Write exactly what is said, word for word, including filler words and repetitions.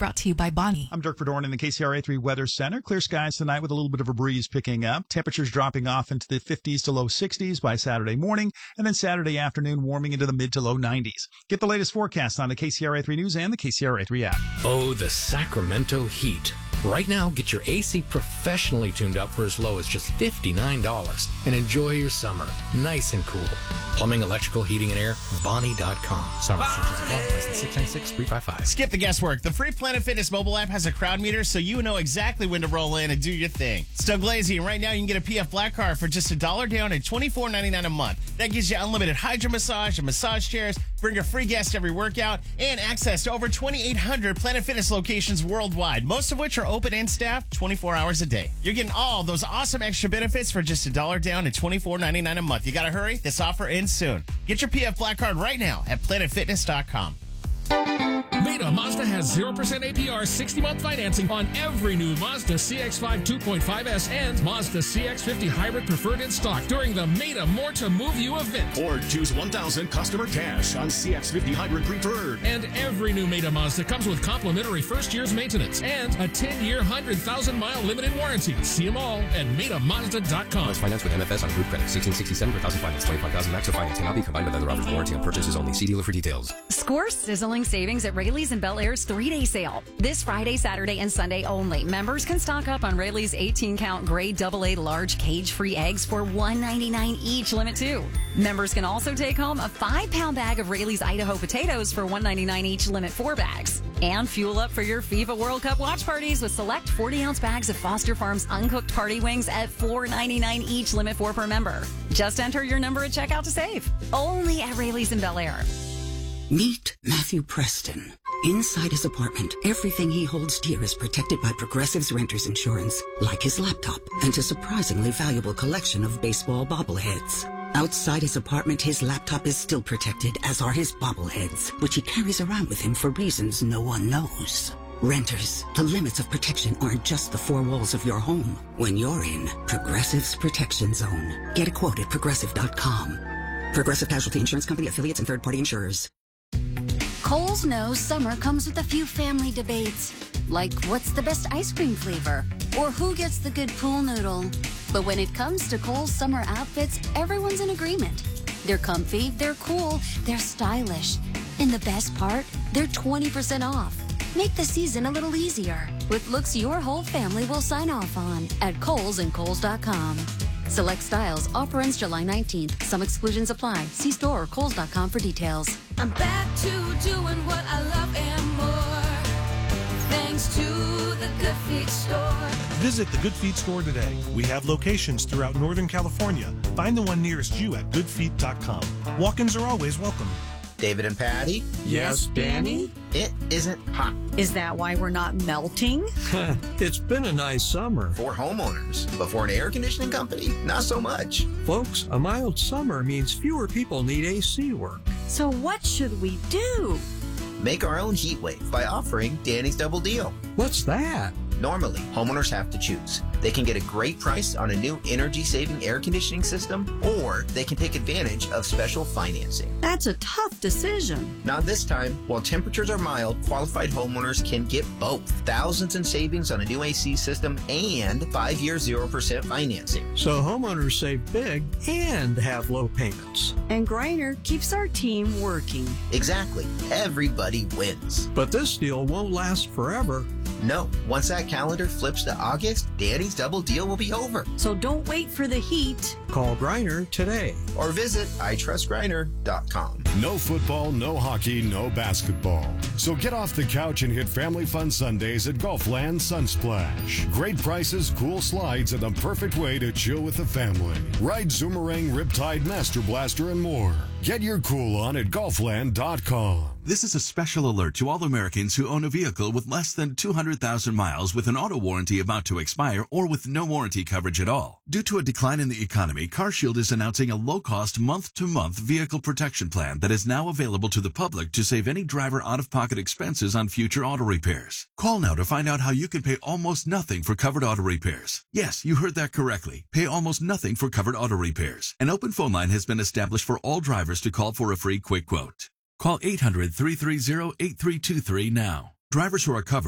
brought to you by Bonnie. I'm Dirk Verdorn in the K C R A three Weather Center. Clear skies tonight with a little bit of a breeze picking up. Temperatures dropping off into the fifties to low sixties by Saturday morning, and then Saturday afternoon warming into the mid to low nineties. Get the latest forecast on the K C R A three News and the K C R A three app. Oh, the Sacramento heat. Right now, get your A C professionally tuned up for as low as just fifty-nine dollars and enjoy your summer nice and cool. Plumbing, electrical, heating, and air, Bonnie dot com. Summer restrictions apply. License six nine six three five five. Skip the guesswork. The free Planet Fitness mobile app has a crowd meter so you know exactly when to roll in and do your thing. It's Doug Lazy, and right now you can get a P F Black Card for just a dollar down and twenty-four ninety-nine a month. That gives you unlimited hydro massage and massage chairs, bring a free guest every workout, and access to over twenty-eight hundred Planet Fitness locations worldwide, most of which are open and staffed twenty-four hours a day. You're getting all those awesome extra benefits for just a dollar down and twenty-four ninety-nine a month. You gotta hurry. This offer ends soon. Get your P F Black Card right now at planet fitness dot com. Meta Mazda has zero percent A P R sixty-month financing on every new Mazda C X five two point five S and Mazda C X fifty Hybrid Preferred in stock during the Meta More to Move You event. Or choose one thousand customer cash on C X fifty Hybrid Preferred. And every new Meta Mazda comes with complimentary first year's maintenance and a ten-year, one hundred thousand mile limited warranty. See them all at meta mazda dot com. Let's finance with M F S on group credit. sixteen sixty-seven per thousand finance. twenty-five thousand max of finance. Cannot be combined with other offers. Warranty on purchases only. See dealer for details. Score sizzling savings at Rayleigh's and Bel Air's three-day sale. This Friday, Saturday, and Sunday only. Members can stock up on Rayleigh's eighteen-count grade double A large cage-free eggs for one ninety-nine each, limit two. Members can also take home a five-pound bag of Rayleigh's Idaho potatoes for one ninety-nine each, limit four bags. And fuel up for your FIFA World Cup watch parties with select forty-ounce bags of Foster Farms uncooked party wings at four ninety-nine each, limit four per member. Just enter your number at checkout to save. Only at Rayleigh's and Bel Air. Meet Matthew Preston. Inside his apartment, everything he holds dear is protected by Progressive's Renter's Insurance, like his laptop and a surprisingly valuable collection of baseball bobbleheads. Outside his apartment, his laptop is still protected, as are his bobbleheads, which he carries around with him for reasons no one knows. Renters, the limits of protection aren't just the four walls of your home. When you're in Progressive's Protection Zone, get a quote at progressive dot com. Progressive Casualty Insurance Company, affiliates, and third-party insurers. Kohl's knows summer comes with a few family debates, like what's the best ice cream flavor, or who gets the good pool noodle. But when it comes to Kohl's summer outfits, everyone's in agreement. They're comfy, they're cool, they're stylish. And the best part, they're twenty percent off. Make the season a little easier with looks your whole family will sign off on at Kohl's and Kohl's dot com. Select styles. Offer ends July nineteenth. Some exclusions apply. See store or Kohl's dot com for details. I'm back to doing what I love and more, thanks to the Good Feet store. Visit the Good Feet store today. We have locations throughout Northern California. Find the one nearest you at good feet dot com. Walk-ins are always welcome. David and Patty? Yes, Danny? It isn't hot. Is that why we're not melting? It's been a nice summer. For homeowners, but for an air conditioning company, not so much. Folks, a mild summer means fewer people need A C work. So what should we do? Make our own heat wave by offering Danny's Double Deal. What's that? Normally, homeowners have to choose. They can get a great price on a new energy-saving air conditioning system, or they can take advantage of special financing. That's a tough decision. Not this time. While temperatures are mild, qualified homeowners can get both. Thousands in savings on a new A C system and five-year zero percent financing. So homeowners save big and have low payments. And Greiner keeps our team working. Exactly. Everybody wins. But this deal won't last forever. No. Once that calendar flips to August, Danny's Double Deal will be over. So don't wait for the heat. Call Greiner today. Or visit i trust greiner dot com. No football, no hockey, no basketball. So get off the couch and hit family fun Sundays at Golfland Sunsplash. Great prices, cool slides, and the perfect way to chill with the family. Ride Zoomerang, Riptide, Master Blaster, and more. Get your cool on at golfland dot com. This is a special alert to all Americans who own a vehicle with less than two hundred thousand miles with an auto warranty about to expire or with no warranty coverage at all. Due to a decline in the economy, CarShield is announcing a low-cost month-to-month vehicle protection plan that is now available to the public to save any driver out-of-pocket expenses on future auto repairs. Call now to find out how you can pay almost nothing for covered auto repairs. Yes, you heard that correctly. Pay almost nothing for covered auto repairs. An open phone line has been established for all drivers to call for a free quick quote. Call eight hundred, three three zero, eight three two three now. Drivers who are covered